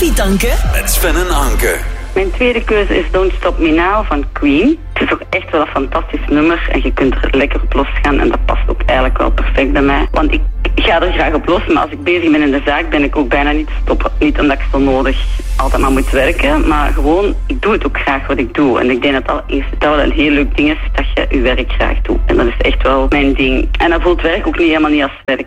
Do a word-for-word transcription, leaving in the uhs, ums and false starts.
Koffietanken met Sven en Anke. Mijn tweede keuze is Don't Stop Me Now van Queen. Het is ook echt wel een fantastisch nummer en je kunt er lekker op losgaan en dat past ook eigenlijk wel perfect bij mij. Want ik ga er graag op los, maar als ik bezig ben in de zaak ben ik ook bijna niet te stoppen. Niet omdat ik zo nodig altijd maar moet werken, maar gewoon, ik doe het ook graag wat ik doe. En ik denk dat dat wel een heel leuk ding is, dat je je werk graag doet. En dat is echt wel mijn ding. En dat voelt werk ook niet helemaal niet als werk.